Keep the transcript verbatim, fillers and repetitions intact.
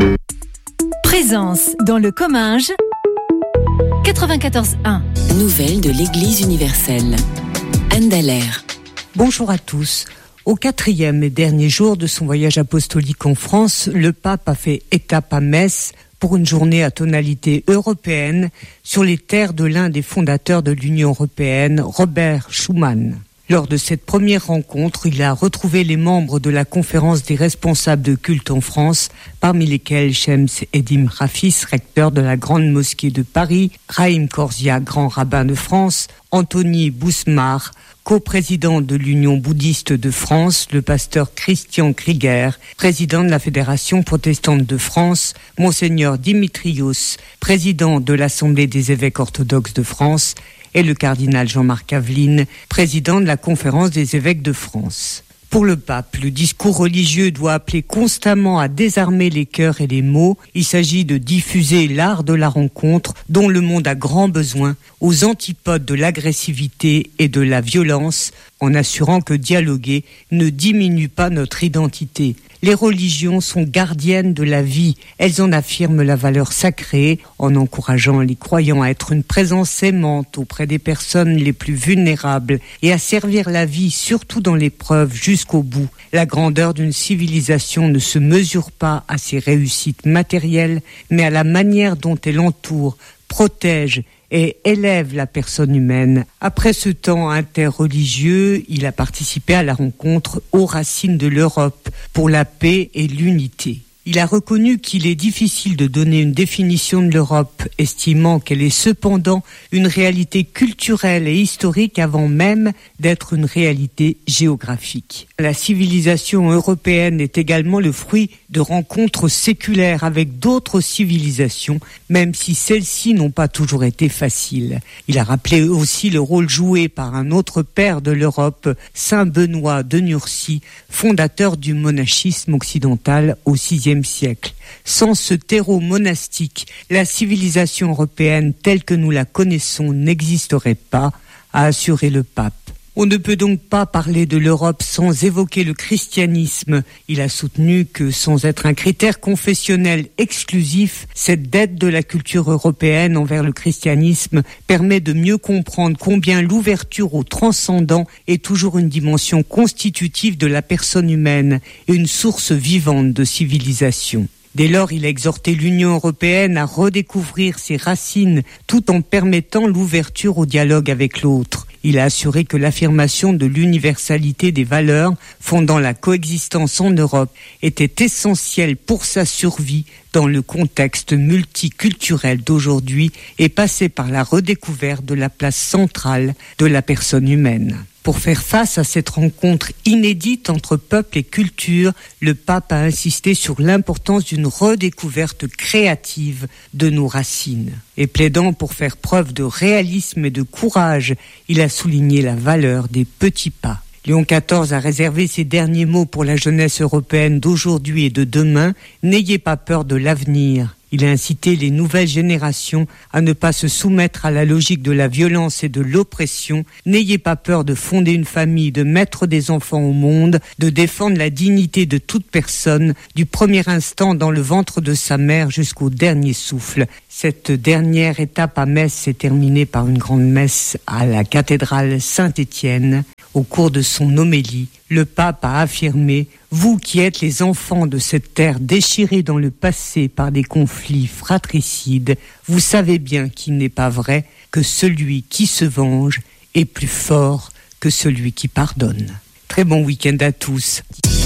Présence dans le Comminges quatre-vingt-quatorze un. Nouvelles de l'Église universelle. Anne Dallaire. Bonjour à tous. Au quatrième et dernier jour de son voyage apostolique en France, le pape a fait étape à Metz pour une journée à tonalité européenne sur les terres de l'un des fondateurs de l'Union européenne, Robert Schuman. Lors de cette première rencontre, il a retrouvé les membres de la conférence des responsables de culte en France, parmi lesquels Shems Edim Rafis, recteur de la Grande Mosquée de Paris, Raïm Korzia, grand rabbin de France, Anthony Bousmar, coprésident de l'Union bouddhiste de France, le pasteur Christian Krieger, président de la Fédération protestante de France, Monseigneur Dimitrios, président de l'Assemblée des évêques orthodoxes de France, et le cardinal Jean-Marc Aveline, président de la Conférence des évêques de France. Pour le pape, le discours religieux doit appeler constamment à désarmer les cœurs et les mots. Il s'agit de diffuser l'art de la rencontre dont le monde a grand besoin, aux antipodes de l'agressivité et de la violence, en assurant que dialoguer ne diminue pas notre identité. Les religions sont gardiennes de la vie. Elles en affirment la valeur sacrée en encourageant les croyants à être une présence aimante auprès des personnes les plus vulnérables et à servir la vie, surtout dans l'épreuve, jusqu'au bout. La grandeur d'une civilisation ne se mesure pas à ses réussites matérielles, mais à la manière dont elle entoure, protège et élève la personne humaine. Après ce temps interreligieux, il a participé à la rencontre aux racines de l'Europe pour la paix et l'unité. Il a reconnu qu'il est difficile de donner une définition de l'Europe, estimant qu'elle est cependant une réalité culturelle et historique avant même d'être une réalité géographique. La civilisation européenne est également le fruit de rencontres séculaires avec d'autres civilisations, même si celles-ci n'ont pas toujours été faciles. Il a rappelé aussi le rôle joué par un autre père de l'Europe, Saint Benoît de Nursie, fondateur du monachisme occidental au sixième siècle. Sans ce terreau monastique, la civilisation européenne telle que nous la connaissons n'existerait pas, a assuré le pape. On ne peut donc pas parler de l'Europe sans évoquer le christianisme. Il a soutenu que sans être un critère confessionnel exclusif, cette dette de la culture européenne envers le christianisme permet de mieux comprendre combien l'ouverture au transcendant est toujours une dimension constitutive de la personne humaine et une source vivante de civilisation. Dès lors, il a exhorté l'Union européenne à redécouvrir ses racines tout en permettant l'ouverture au dialogue avec l'autre. Il a assuré que l'affirmation de l'universalité des valeurs fondant la coexistence en Europe était essentielle pour sa survie dans le contexte multiculturel d'aujourd'hui et passait par la redécouverte de la place centrale de la personne humaine. Pour faire face à cette rencontre inédite entre peuple et culture, le pape a insisté sur l'importance d'une redécouverte créative de nos racines. Et plaidant pour faire preuve de réalisme et de courage, il a souligné la valeur des petits pas. Léon quatorze a réservé ses derniers mots pour la jeunesse européenne d'aujourd'hui et de demain. N'ayez pas peur de l'avenir. Il a incité les nouvelles générations à ne pas se soumettre à la logique de la violence et de l'oppression. N'ayez pas peur de fonder une famille, de mettre des enfants au monde, de défendre la dignité de toute personne, du premier instant dans le ventre de sa mère jusqu'au dernier souffle. Cette dernière étape à Metz s'est terminée par une grande messe à la cathédrale Saint-Étienne. Au cours de son homélie, le pape a affirmé « Vous qui êtes les enfants de cette terre déchirée dans le passé par des conflits fratricides, vous savez bien qu'il n'est pas vrai que celui qui se venge est plus fort que celui qui pardonne. » Très bon week-end à tous.